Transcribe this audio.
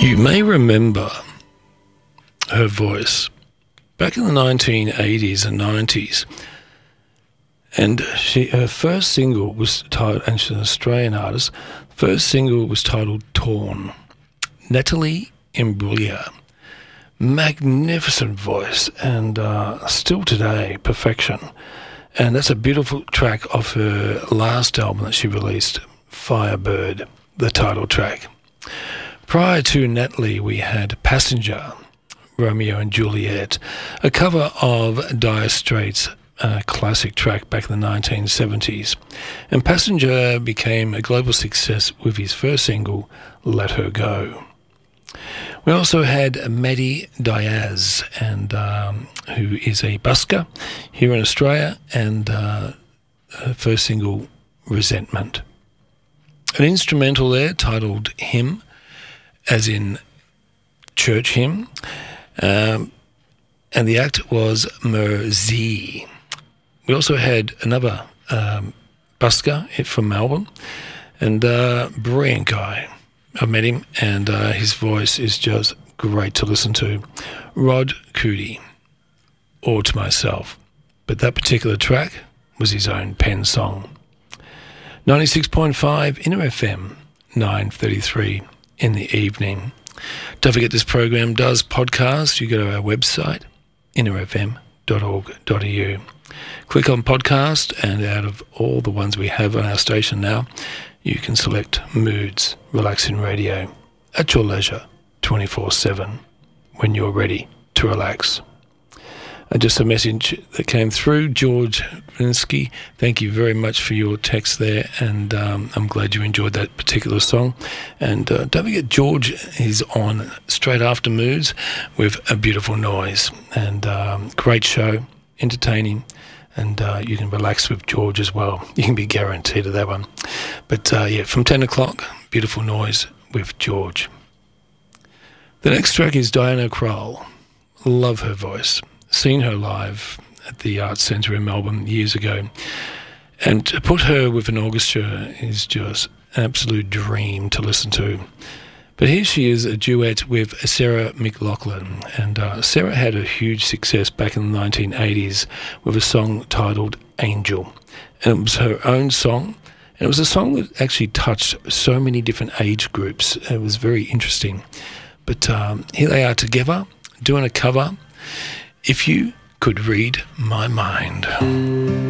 You may remember her voice back in the 1980s and 90s. And her first single was titled, and she's an Australian artist, first single was titled Torn. Natalie Imbruglia. Magnificent voice, and still today, perfection. And that's a beautiful track off her last album that she released, Firebird, the title track. Prior to Natalie, we had Passenger, Romeo and Juliet, a cover of Dire Straits' classic track back in the 1970s. And Passenger became a global success with his first single, Let Her Go. We also had Maddie Diaz, and who is a busker here in Australia, and her first single, Resentment. An instrumental there titled Hymn, as in church hymn, and the act was Mersey. We also had another busker from Melbourne, and brilliant guy. I met him, and his voice is just great to listen to. Rod Cootie, All to Myself. But that particular track was his own pen song. 96.5 Inner FM, 9:33 in the evening. Don't forget this program does podcast. You go to our website, innerfm.org.au. Click on podcast, and out of all the ones we have on our station now, you can select Moods Relaxing Radio at your leisure, 24/7, when you're ready to relax. Just a message that came through, George Vinsky. Thank you very much for your text there, and I'm glad you enjoyed that particular song. And don't forget, George is on straight after Moods with A Beautiful Noise. And great show, entertaining, and you can relax with George as well. You can be guaranteed of that one. But yeah, from 10 o'clock, Beautiful Noise with George. The next track is Diana Krall. Love her voice. Seen her live at the Arts Centre in Melbourne years ago, and to put her with an orchestra is just an absolute dream to listen to. But here she is, a duet with Sarah McLachlan, and Sarah had a huge success back in the 1980s with a song titled Angel, and it was her own song, and it was a song that actually touched so many different age groups. It was very interesting. But here they are together doing a cover, If You Could Read My Mind.